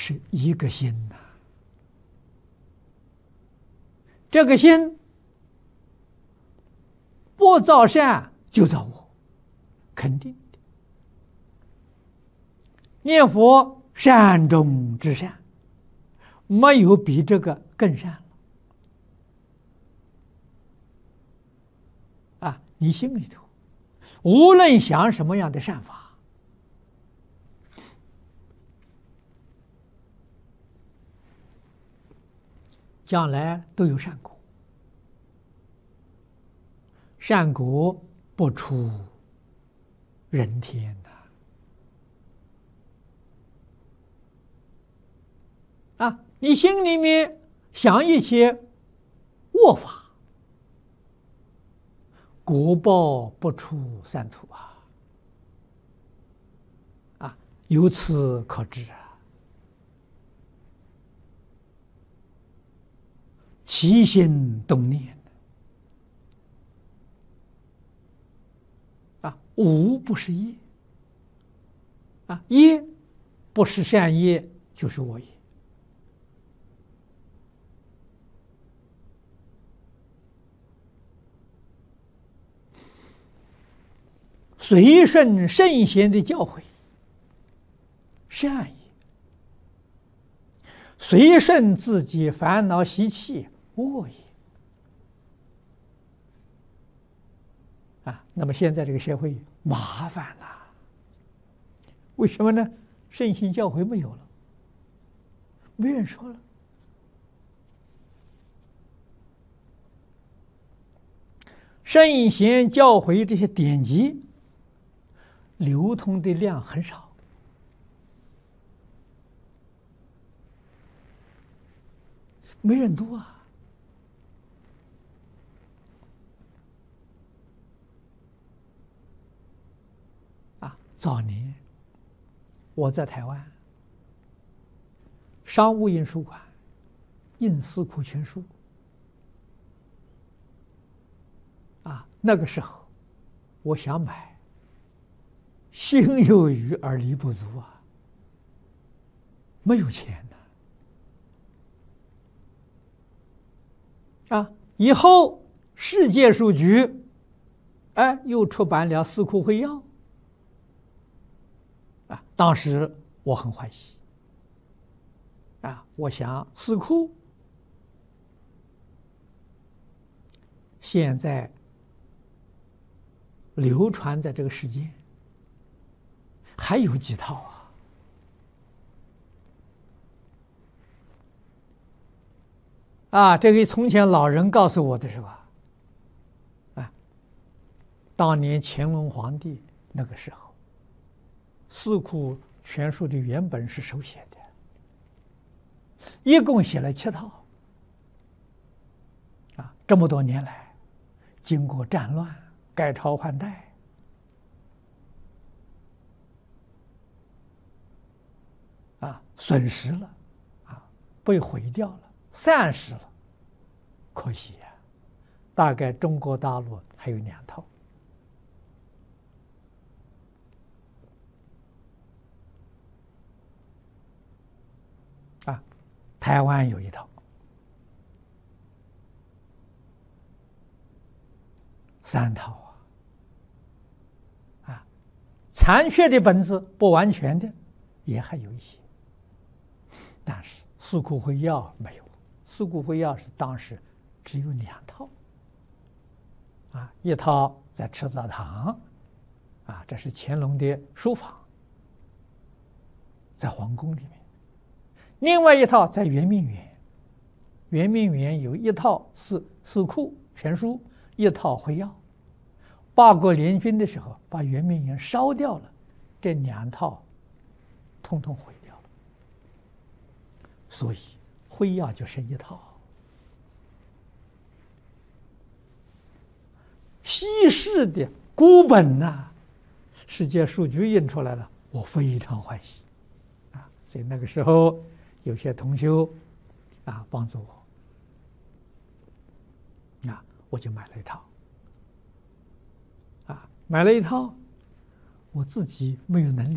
是一个心呐、这个心不造善就造恶，肯定的。念佛善中之善，没有比这个更善了。你心里头无论想什么样的善法，将来都有善果，善果不出人天呐！你心里面想一些恶法，果报不出三途由此可知起心动念无不是业业不是善业就是恶业。随顺圣贤的教诲，善业；随顺自己烦恼习气，恶业。那么现在这个社会麻烦了，为什么呢？圣贤教诲没有了，没人说了。圣贤教诲这些典籍流通的量很少，没人读早年我在台湾商务印书馆印《四库全书》那个时候我想买，心有余而力不足没有钱以后世界书局又出版了《四库会要》当时我很欢喜我想四库现在流传在这个世界还有几套这个从前老人告诉我的是吧？当年乾隆皇帝那个时候，《四库全书》的原本是手写的，一共写了7套。这么多年来，经过战乱、改朝换代，损失了，被毁掉了，散失了，可惜大概中国大陆还有2套。台湾有1套，3套残缺的本子不完全的也还有一些，但是《四库会要》没有，《四库会要》是当时只有2套一套在赤藻堂这是乾隆的书房，在皇宫里面。另外一套在圆明园，圆明园有1套四库全书，1套会要。八国联军的时候把圆明园烧掉了，这2套统统毁掉了，所以会要就剩1套。西式的古本世界书局印出来了，我非常欢喜所以那个时候有些同修帮助我我就买了1套买了1套，我自己没有能力